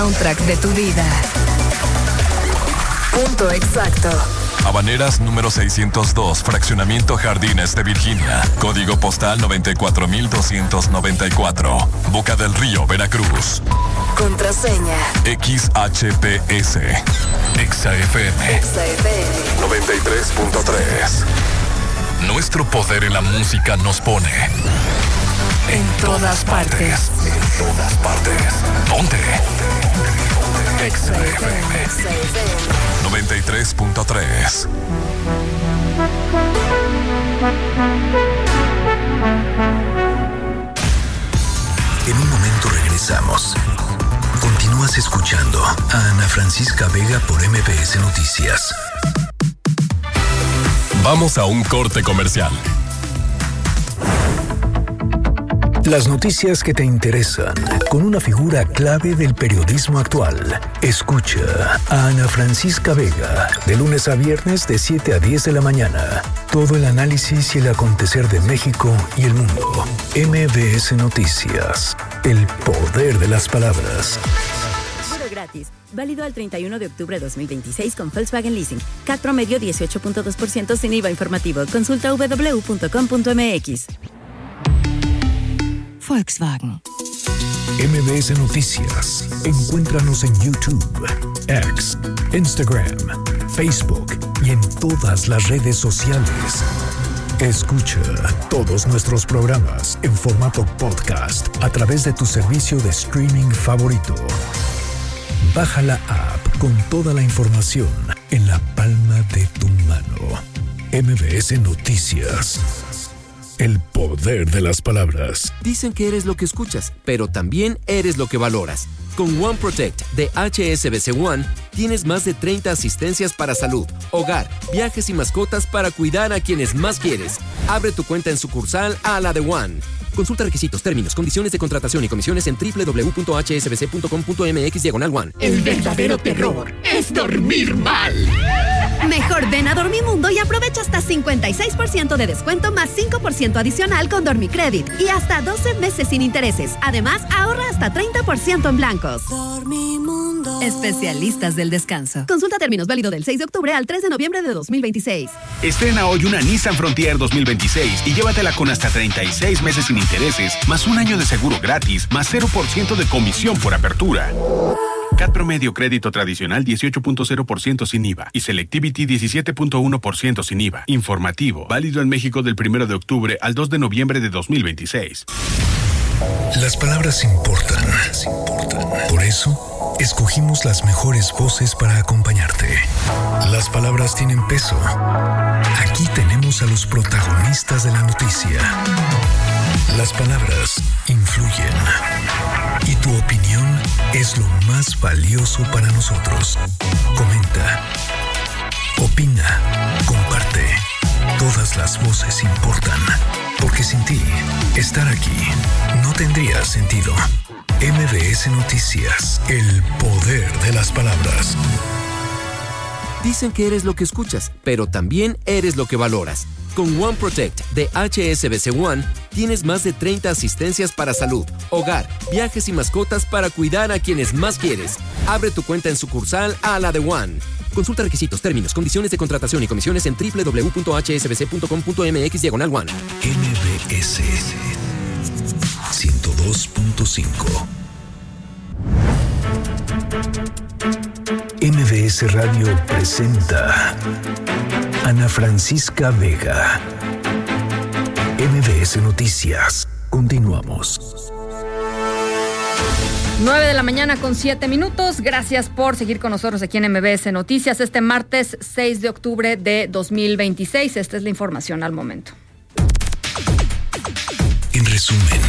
Soundtrack de tu vida. Punto exacto. Habaneras número 602, Fraccionamiento Jardines de Virginia. Código postal 94294. Boca del Río, Veracruz. Contraseña. XHPS. XAFM. 93.3. Nuestro poder en la música nos pone en todas partes. En todas partes. ¿Dónde? XAFM 93.3. En un momento regresamos. Continúas escuchando a Ana Francisca Vega por MBS Noticias. Vamos a un corte comercial. Las noticias que te interesan, con una figura clave del periodismo actual. Escucha a Ana Francisca Vega, de lunes a viernes de 7 a 10 de la mañana. Todo el análisis y el acontecer de México y el mundo. MBS Noticias, el poder de las palabras. Seguro gratis. Válido al 31 de octubre de 2026 con Volkswagen Leasing. CAT promedio 18.2% sin IVA informativo. Consulta www.com.mx. Volkswagen. MBS Noticias. Encuéntranos en YouTube, X, Instagram, Facebook y en todas las redes sociales. Escucha todos nuestros programas en formato podcast a través de tu servicio de streaming favorito. Baja la app con toda la información en la palma de tu mano. MBS Noticias. El poder de las palabras. Dicen que eres lo que escuchas, pero también eres lo que valoras. Con One Protect de HSBC One, tienes más de 30 asistencias para salud, hogar, viajes y mascotas para cuidar a quienes más quieres. Abre tu cuenta en sucursal a la de One. Consulta requisitos, términos, condiciones de contratación y comisiones en www.hsbc.com.mx/one. El verdadero terror es dormir mal. Mejor ven a Dormimundo y aprovecha hasta 56% de descuento más 5% adicional con Dormicredit y hasta 12 meses sin intereses. Además, ahorra hasta 30% en blancos. Dormimundo. Especialistas del descanso. Consulta términos, válido del 6 de octubre al 3 de noviembre de 2026. Estrena hoy una Nissan Frontier 2026 y llévatela con hasta 36 meses sin intereses, más un año de seguro gratis, más 0% de comisión por apertura. CAT promedio crédito tradicional 18.0% sin IVA y Selectivity 17.1% sin IVA. Informativo, válido en México del 1 de octubre al 2 de noviembre de 2026. Las palabras importan. Por eso, escogimos las mejores voces para acompañarte. Las palabras tienen peso. Aquí tenemos a los protagonistas de la noticia. Las palabras influyen. Y tu opinión es lo más valioso para nosotros. Comenta. Opina. Comparte. Todas las voces importan. Porque sin ti, estar aquí no tendría sentido. MBS Noticias. El poder de las palabras. Dicen que eres lo que escuchas, pero también eres lo que valoras. Con One Protect de HSBC One, tienes más de 30 asistencias para salud, hogar, viajes y mascotas para cuidar a quienes más quieres. Abre tu cuenta en sucursal a la de One. Consulta requisitos, términos, condiciones de contratación y comisiones en www.hsbc.com.mx/one. MBS 102.5. MBS Radio presenta Ana Francisca Vega. MBS Noticias. Continuamos. 9 de la mañana con 7 minutos. Gracias por seguir con nosotros aquí en MBS Noticias este martes 6 de octubre de 2026. Esta es la información al momento. En resumen.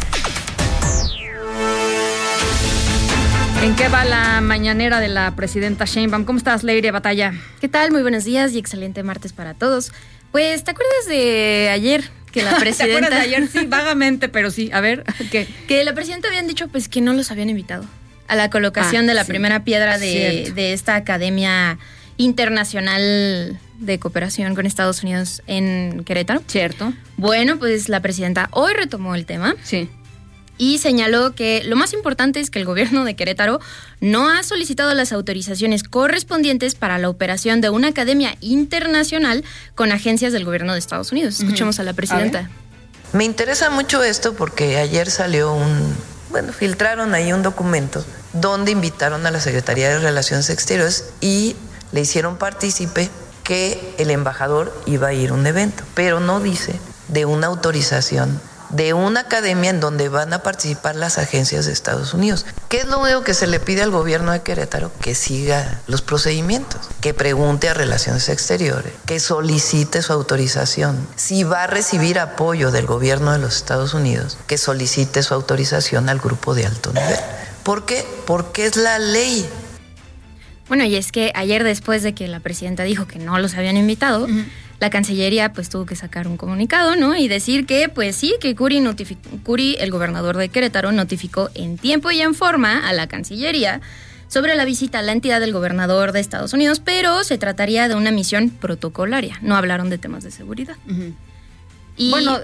¿En qué va la mañanera de la presidenta Sheinbaum? ¿Cómo estás, Leire Batalla? ¿Qué tal? Muy buenos días y excelente martes para todos. Pues, ¿te acuerdas de ayer que la presidenta... ¿Te acuerdas de ayer? Sí, vagamente, pero sí. A ver, ¿qué? Que la presidenta habían dicho pues que no los habían invitado a la colocación de la primera piedra de esta Academia Internacional de Cooperación con Estados Unidos en Querétaro. Cierto. Bueno, pues la presidenta hoy retomó el tema. Sí. y señaló que lo más importante es que el gobierno de Querétaro no ha solicitado las autorizaciones correspondientes para la operación de una academia internacional con agencias del gobierno de Estados Unidos. Escuchemos a la presidenta. Me interesa mucho esto porque ayer salió filtraron ahí un documento donde invitaron a la Secretaría de Relaciones Exteriores y le hicieron partícipe que el embajador iba a ir a un evento, pero no dice de una autorización de una academia en donde van a participar las agencias de Estados Unidos. ¿Qué es lo único que se le pide al gobierno de Querétaro? Que siga los procedimientos, que pregunte a Relaciones Exteriores, que solicite su autorización. Si va a recibir apoyo del gobierno de los Estados Unidos, que solicite su autorización al grupo de alto nivel. ¿Por qué? Porque es la ley. Bueno, y es que ayer, después de que la presidenta dijo que no los habían invitado, la Cancillería pues tuvo que sacar un comunicado, ¿no? Y decir que pues sí, que Curi, el gobernador de Querétaro, notificó en tiempo y en forma a la Cancillería sobre la visita a la entidad del gobernador de Estados Unidos, pero se trataría de una misión protocolaria. No hablaron de temas de seguridad. Y bueno,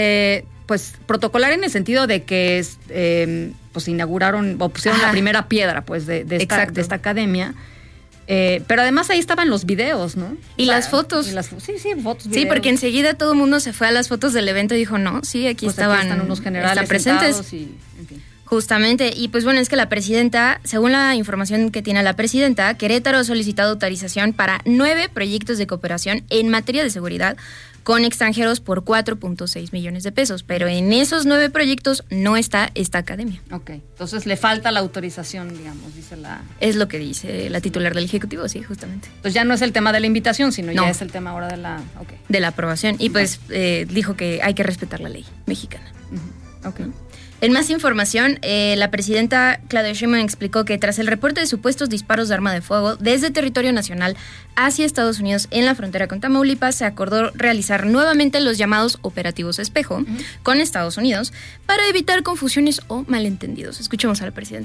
pues protocolar en el sentido de que pues inauguraron o pusieron la primera piedra pues de esta academia. Pero además ahí estaban los videos, ¿no? Y las fotos. Fotos, videos. Sí, porque enseguida todo el mundo se fue a las fotos del evento y dijo, no, sí, aquí pues estaban, aquí están unos generales presentes. Y, en fin. Justamente, y pues bueno, es que la presidenta, según la información que tiene la presidenta, Querétaro ha solicitado autorización para 9 proyectos de cooperación en materia de seguridad con extranjeros por 4.6 millones de pesos, pero en esos 9 proyectos no está esta academia. Ok, entonces le falta la autorización, digamos, dice la... Es lo que dice la titular del Ejecutivo, sí, justamente. Entonces ya no es el tema de la invitación, sino ya es el tema ahora de la... Okay. De la aprobación, y pues dijo que hay que respetar la ley mexicana. Okay. En más información, la presidenta Claudia Sheinbaum explicó que tras el reporte de supuestos disparos de arma de fuego desde territorio nacional hacia Estados Unidos en la frontera con Tamaulipas, se acordó realizar nuevamente los llamados operativos espejo con Estados Unidos para evitar confusiones o malentendidos. Escuchemos a la presidenta.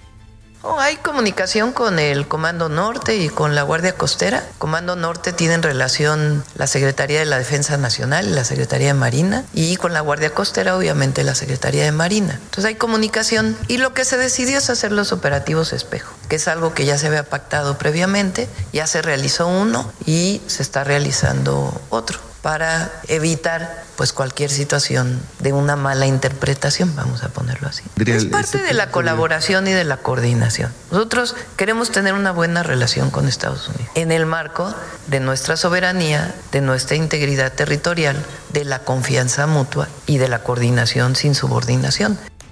Hay comunicación con el Comando Norte y con la Guardia Costera. Comando Norte tienen relación la Secretaría de la Defensa Nacional y la Secretaría de Marina, y con la Guardia Costera obviamente la Secretaría de Marina. Entonces hay comunicación y lo que se decidió es hacer los operativos espejo, que es algo que ya se había pactado previamente. Ya se realizó uno y se está realizando otro para evitar pues cualquier situación de una mala interpretación, vamos a ponerlo así. Es parte de la colaboración y de la coordinación. Nosotros queremos tener una buena relación con Estados Unidos en el marco de nuestra soberanía, de nuestra integridad territorial, de la confianza mutua y de la coordinación sin subordinación.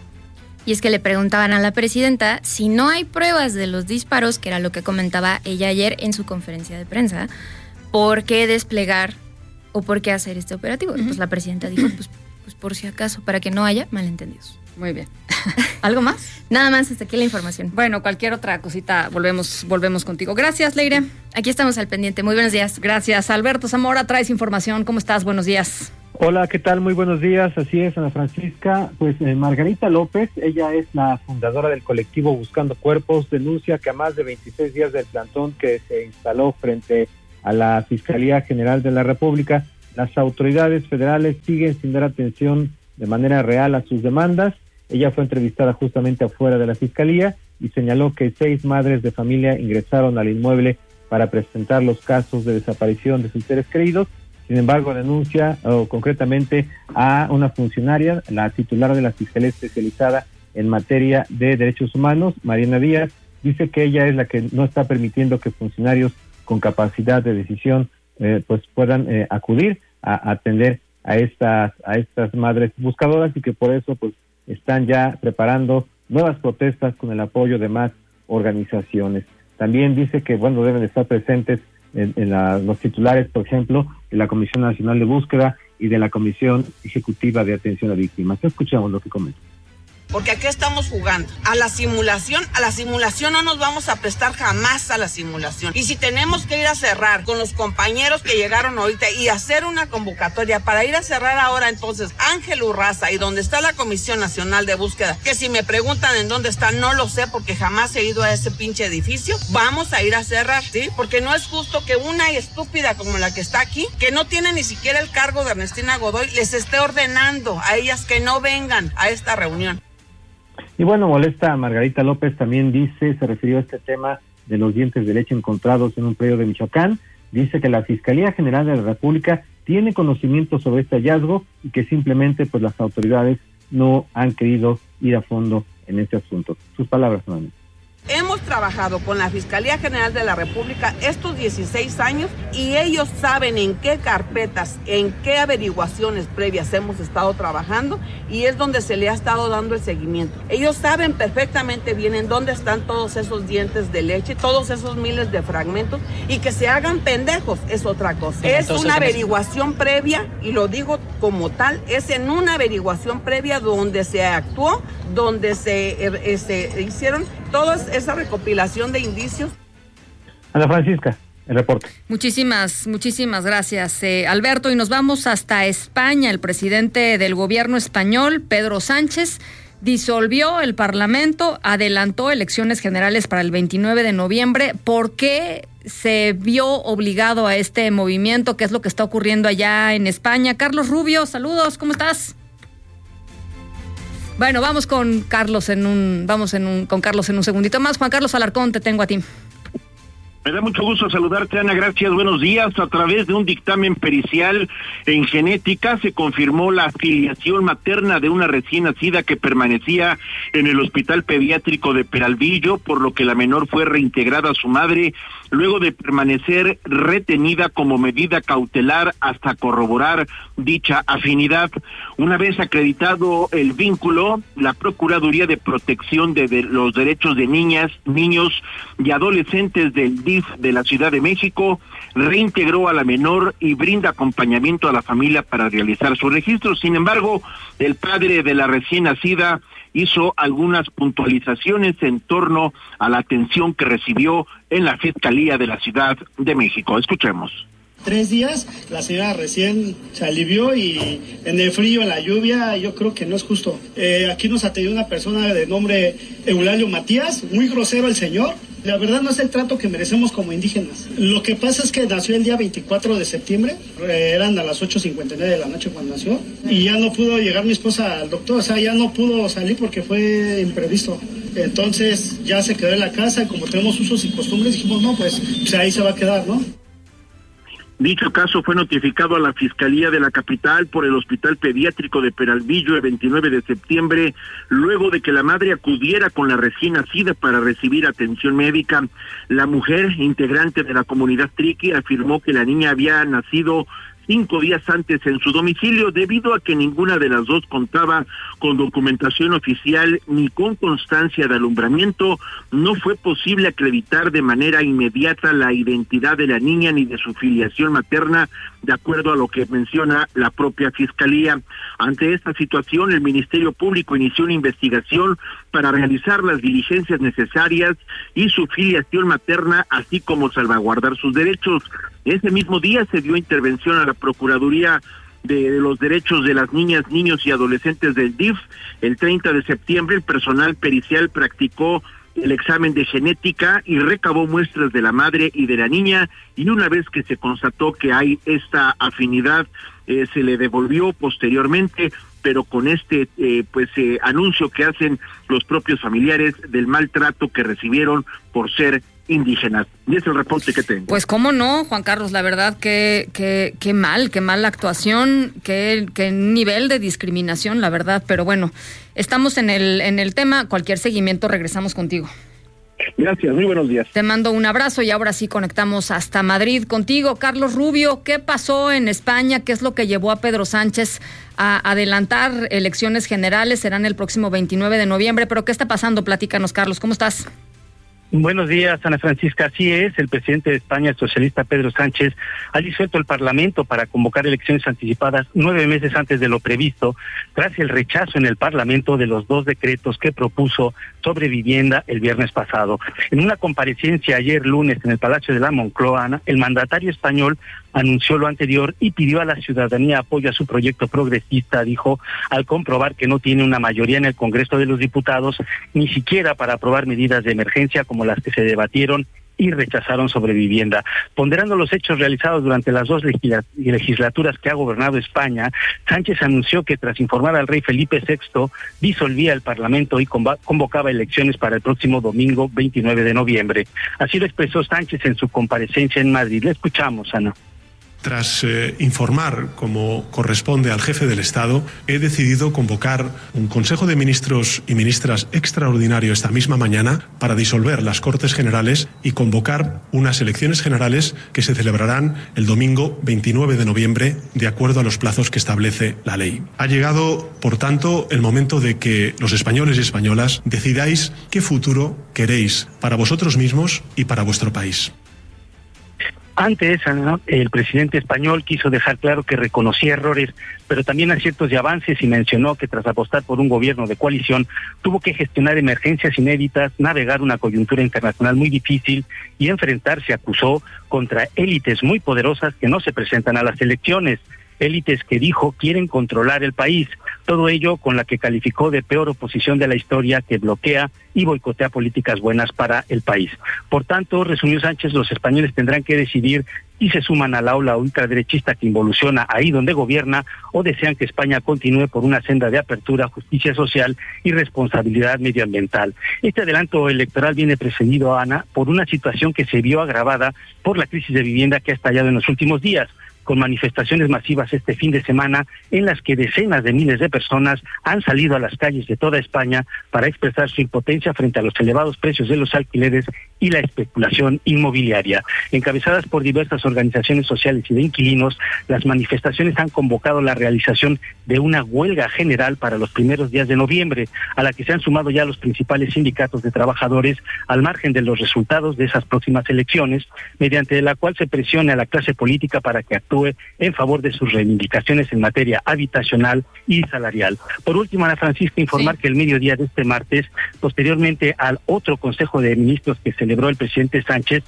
Y es que le preguntaban a la presidenta si no hay pruebas de los disparos, que era lo que comentaba ella ayer en su conferencia de prensa, ¿por qué desplegar o por qué hacer este operativo? Pues la presidenta dijo, pues por si acaso, para que no haya malentendidos. Muy bien. ¿Algo más? Nada más, hasta aquí la información. Bueno, cualquier otra cosita, volvemos contigo. Gracias, Leire. Aquí estamos al pendiente. Muy buenos días. Gracias. Alberto Zamora, traes información. ¿Cómo estás? Buenos días. Hola, ¿qué tal? Muy buenos días. Así es, Ana Francisca. Pues Margarita López, ella es la fundadora del colectivo Buscando Cuerpos, denuncia que a más de 26 días del plantón que se instaló frente a la Fiscalía General de la República, las autoridades federales siguen sin dar atención de manera real a sus demandas. Ella fue entrevistada justamente afuera de la Fiscalía y señaló que 6 madres de familia ingresaron al inmueble para presentar los casos de desaparición de sus seres queridos. Sin embargo, denuncia concretamente a una funcionaria, la titular de la Fiscalía Especializada en materia de derechos humanos, Mariana Díaz. Dice que ella es la que no está permitiendo que funcionarios con capacidad de decisión pues puedan acudir a atender a estas madres buscadoras, y que por eso pues están ya preparando nuevas protestas con el apoyo de más organizaciones. También dice que deben de estar presentes los titulares, por ejemplo, de la Comisión Nacional de Búsqueda y de la Comisión Ejecutiva de Atención a Víctimas. Escuchamos lo que comenta. Porque aquí estamos jugando a la simulación no nos vamos a prestar jamás a la simulación. Y si tenemos que ir a cerrar con los compañeros que llegaron ahorita y hacer una convocatoria para ir a cerrar ahora entonces Ángel Urraza y donde está la Comisión Nacional de Búsqueda, que si me preguntan en dónde está, no lo sé porque jamás he ido a ese pinche edificio, vamos a ir a cerrar, ¿sí? Porque no es justo que una estúpida como la que está aquí, que no tiene ni siquiera el cargo de Ernestina Godoy, les esté ordenando a ellas que no vengan a esta reunión. Y bueno, molesta Margarita López también dice, se refirió a este tema de los dientes de leche encontrados en un predio de Michoacán. Dice que la Fiscalía General de la República tiene conocimiento sobre este hallazgo y que simplemente pues las autoridades no han querido ir a fondo en este asunto. Sus palabras, Manuel. Hemos trabajado con la Fiscalía General de la República estos 16 años y ellos saben en qué carpetas, en qué averiguaciones previas hemos estado trabajando y es donde se le ha estado dando el seguimiento. Ellos saben perfectamente bien en dónde están todos esos dientes de leche, todos esos miles de fragmentos y que se hagan pendejos es otra cosa. Sí, es una averiguación previa y lo digo como tal, es en una averiguación previa donde se actuó, donde se hicieron todas esa recopilación de indicios. Ana Francisca, el reporte. Muchísimas gracias, Alberto. Y nos vamos hasta España. El presidente del gobierno español, Pedro Sánchez, disolvió el Parlamento, adelantó elecciones generales para el 29 de noviembre. ¿Por qué se vio obligado a este movimiento? ¿Qué es lo que está ocurriendo allá en España? Carlos Rubio, saludos, ¿cómo estás? Bueno, vamos con Carlos en un segundito más. Juan Carlos Alarcón, te tengo a ti. Me da mucho gusto saludarte, Ana, gracias, buenos días. A través de un dictamen pericial en genética se confirmó la filiación materna de una recién nacida que permanecía en el Hospital Pediátrico de Peralvillo, por lo que la menor fue reintegrada a su madre luego de permanecer retenida como medida cautelar hasta corroborar dicha afinidad. Una vez acreditado el vínculo, la Procuraduría de Protección de los Derechos de Niñas, Niños y Adolescentes del DIF de la Ciudad de México reintegró a la menor y brinda acompañamiento a la familia para realizar su registro. Sin embargo, el padre de la recién nacida hizo algunas puntualizaciones en torno a la atención que recibió en la Fiscalía de la Ciudad de México. Escuchemos. 3 días, la señora recién se alivió y en el frío, en la lluvia, yo creo que no es justo. Aquí nos atendió una persona de nombre Eulalio Matías, muy grosero el señor. La verdad no es el trato que merecemos como indígenas. Lo que pasa es que nació el día 24 de septiembre, eran a las 8:59 de la noche cuando nació, y ya no pudo llegar mi esposa al doctor, o sea, ya no pudo salir porque fue imprevisto. Entonces ya se quedó en la casa y como tenemos usos y costumbres dijimos, no, pues ahí se va a quedar, ¿no? Dicho caso fue notificado a la Fiscalía de la capital por el Hospital Pediátrico de Peralvillo el 29 de septiembre, luego de que la madre acudiera con la recién nacida para recibir atención médica. La mujer, integrante de la comunidad Triqui, afirmó que la niña había nacido 5 días antes en su domicilio, debido a que ninguna de las dos contaba con documentación oficial ni con constancia de alumbramiento. No fue posible acreditar de manera inmediata la identidad de la niña ni de su filiación materna, de acuerdo a lo que menciona la propia Fiscalía. Ante esta situación, el Ministerio Público inició una investigación para realizar las diligencias necesarias y su filiación materna, así como salvaguardar sus derechos. Ese mismo día se dio intervención a la Procuraduría de los Derechos de las Niñas, Niños y Adolescentes del DIF. El 30 de septiembre el personal pericial practicó el examen de genética y recabó muestras de la madre y de la niña, y una vez que se constató que hay esta afinidad, se le devolvió posteriormente, pero con este anuncio que hacen los propios familiares del maltrato que recibieron por ser indígenas. Y es el reporte que tengo. Pues cómo no, Juan Carlos, la verdad que mal la actuación, qué nivel de discriminación, la verdad, pero bueno, estamos en el tema, cualquier seguimiento regresamos contigo. Gracias, muy buenos días. Te mando un abrazo y ahora sí conectamos hasta Madrid contigo. Carlos Rubio, ¿qué pasó en España? ¿Qué es lo que llevó a Pedro Sánchez a adelantar elecciones generales? Serán el próximo 29 de noviembre, pero ¿qué está pasando? Platícanos, Carlos, ¿cómo estás? Buenos días, Ana Francisca. Así es, el presidente de España, el socialista Pedro Sánchez, ha disuelto el Parlamento para convocar elecciones anticipadas 9 meses antes de lo previsto, tras el rechazo en el Parlamento de los 2 decretos que propuso sobre vivienda el viernes pasado. En una comparecencia ayer lunes en el Palacio de la Moncloa, el mandatario español anunció lo anterior y pidió a la ciudadanía apoyo a su proyecto progresista, dijo, al comprobar que no tiene una mayoría en el Congreso de los Diputados, ni siquiera para aprobar medidas de emergencia como las que se debatieron y rechazaron sobre vivienda. Ponderando los hechos realizados durante las 2 legislaturas que ha gobernado España, Sánchez anunció que tras informar al rey Felipe VI, disolvía el Parlamento y convocaba elecciones para el próximo domingo 29 de noviembre. Así lo expresó Sánchez en su comparecencia en Madrid. Le escuchamos, Ana. Tras informar, como corresponde al jefe del Estado, he decidido convocar un Consejo de Ministros y Ministras extraordinario esta misma mañana para disolver las Cortes Generales y convocar unas elecciones generales que se celebrarán el domingo 29 de noviembre, de acuerdo a los plazos que establece la ley. Ha llegado, por tanto, el momento de que los españoles y españolas decidáis qué futuro queréis para vosotros mismos y para vuestro país. Antes, el presidente español quiso dejar claro que reconocía errores, pero también aciertos y avances, y mencionó que tras apostar por un gobierno de coalición, tuvo que gestionar emergencias inéditas, navegar una coyuntura internacional muy difícil y enfrentarse, acusó, contra élites muy poderosas que no se presentan a las elecciones. Élites que dijo quieren controlar el país, todo ello con la que calificó de peor oposición de la historia, que bloquea y boicotea políticas buenas para el país. Por tanto, resumió Sánchez, los españoles tendrán que decidir si se suman a la ola ultraderechista que involuciona ahí donde gobierna, o desean que España continúe por una senda de apertura, justicia social y responsabilidad medioambiental. Este adelanto electoral viene precedido, Ana, por una situación que se vio agravada por la crisis de vivienda que ha estallado en los últimos días, con manifestaciones masivas este fin de semana en las que decenas de miles de personas han salido a las calles de toda España para expresar su impotencia frente a los elevados precios de los alquileres y la especulación inmobiliaria. Encabezadas por diversas organizaciones sociales y de inquilinos, las manifestaciones han convocado la realización de una huelga general para los primeros días de noviembre, a la que se han sumado ya los principales sindicatos de trabajadores, al margen de los resultados de esas próximas elecciones, mediante la cual se presione a la clase política para que actúe en favor de sus reivindicaciones en materia habitacional y salarial. Por último, Ana Francisca, informar que el mediodía de este martes, posteriormente al otro Consejo de Ministros que celebró el presidente Sánchez,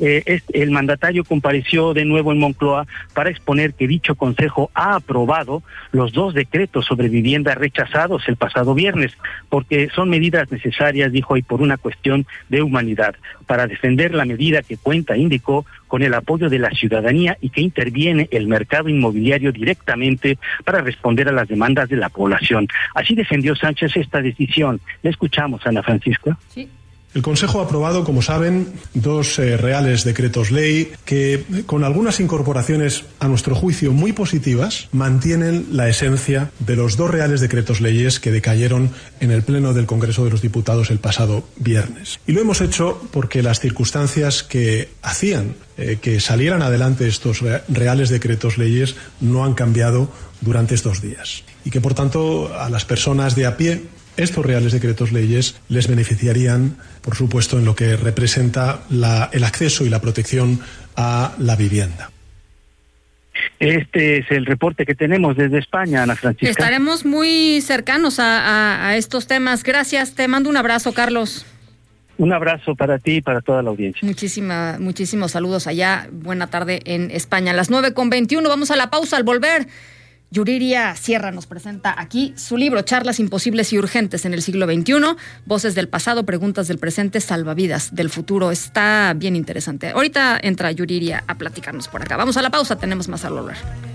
el mandatario compareció de nuevo en Moncloa para exponer que dicho Consejo ha aprobado los 2 decretos sobre vivienda rechazados el pasado viernes, porque son medidas necesarias, dijo, y por una cuestión de humanidad. Para defender la medida que cuenta, indicó, con el apoyo de la ciudadanía y que interviene el mercado inmobiliario directamente para responder a las demandas de la población. Así defendió Sánchez esta decisión. ¿Le escuchamos, Ana Francisca? Sí. El Consejo ha aprobado, como saben, 2 reales decretos ley que, con algunas incorporaciones a nuestro juicio muy positivas, mantienen la esencia de los 2 reales decretos leyes que decayeron en el Pleno del Congreso de los Diputados el pasado viernes. Y lo hemos hecho porque las circunstancias que hacían que salieran adelante estos reales decretos leyes no han cambiado durante estos días. Y que, por tanto, a las personas de a pie, estos reales decretos leyes les beneficiarían, por supuesto, en lo que representa el acceso y la protección a la vivienda. Este es el reporte que tenemos desde España, Ana Francisca. Estaremos muy cercanos a estos temas. Gracias, te mando un abrazo, Carlos. Un abrazo para ti y para toda la audiencia. Muchísimos saludos allá. Buena tarde en España. A las 9:21, vamos a la pausa. Al volver, Yuriria Sierra nos presenta aquí su libro Charlas imposibles y urgentes en el siglo XXI, voces del pasado, preguntas del presente, salvavidas del futuro. Está bien interesante. Ahorita entra Yuriria a platicarnos por acá. Vamos a la pausa, tenemos más al volver.